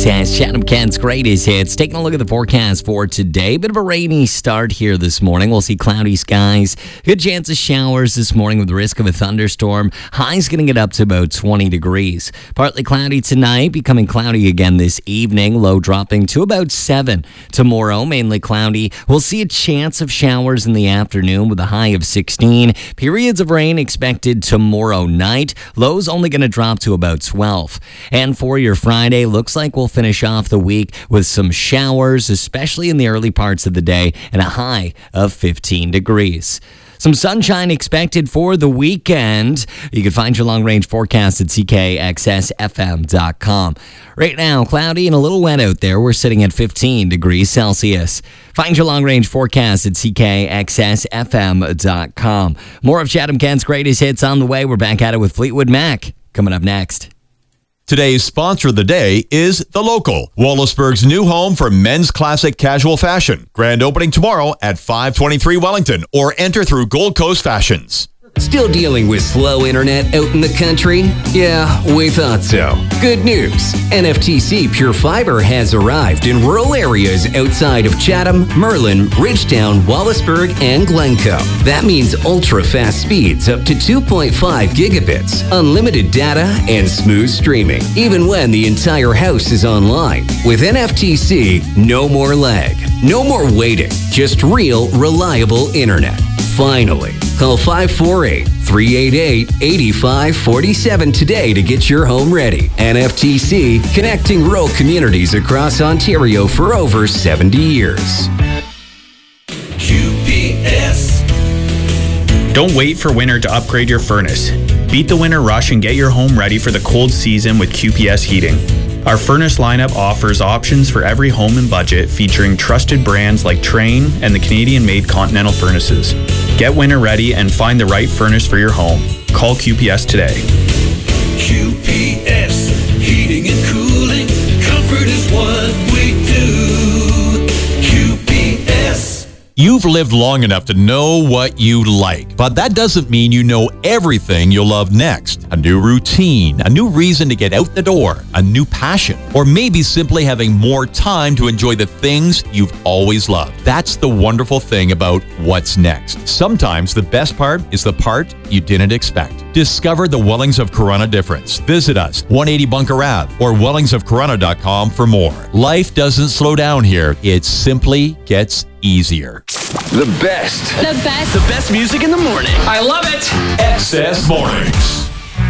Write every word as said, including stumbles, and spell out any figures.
Access, Chatham Kent's greatest hits. Taking a look at the forecast for today. Bit of a rainy start here this morning. We'll see cloudy skies. Good chance of showers this morning with the risk of a thunderstorm. High's going to get up to about twenty degrees. Partly cloudy tonight, becoming cloudy again this evening. Low dropping to about seven. Tomorrow, mainly cloudy. We'll see a chance of showers in the afternoon with a high of sixteen. Periods of rain expected tomorrow night. Low's only going to drop to about twelve. And for your Friday, looks like we'll finish off the week with some showers, especially in the early parts of the day, and a high of fifteen degrees. Some sunshine expected for the weekend. You can find your long-range forecast at c k x s f m dot com. Right now, cloudy and a little wet out there. We're sitting at fifteen degrees Celsius. Find your long-range forecast at c k x s f m dot com. More of Chatham Kent's greatest hits on the way. We're back at it with Fleetwood Mac coming up next. Today's sponsor of the day is The Local, Wallaceburg's new home for men's classic casual fashion. Grand opening tomorrow at five twenty-three Wellington, or enter through Gold Coast Fashions. Still dealing with slow internet out in the country? Yeah, we thought so. Good news. N F T C Pure Fiber has arrived in rural areas outside of Chatham, Merlin, Ridgetown, Wallaceburg, and Glencoe. That means ultra-fast speeds up to two point five gigabits, unlimited data, and smooth streaming, even when the entire house is online. With N F T C, no more lag, no more waiting, just real, reliable internet. Finally, call five four eight, three eight eight, eight five four seven today to get your home ready. N F T C, connecting rural communities across Ontario for over seventy years. Q P S. Don't wait for winter to upgrade your furnace. Beat the winter rush and get your home ready for the cold season with Q P S Heating. Our furnace lineup offers options for every home and budget, featuring trusted brands like Trane and the Canadian-made Continental furnaces. Get winter ready and find the right furnace for your home. Call Q P S today. Q P S, heating and cooling, comfort is what we do. Q P S. You've lived long enough to know what you like, but that doesn't mean you know everything you'll love next. A new routine, a new reason to get out the door, a new passion, or maybe simply having more time to enjoy the things you've always loved. That's the wonderful thing about what's next. Sometimes the best part is the part you didn't expect. Discover the Wellings of Corunna difference. Visit us, one eighty Bunker Ave, or wellings of corunna dot com for more. Life doesn't slow down here. It simply gets easier. The best. The best. The best music in the morning. I love it. Access Mornings.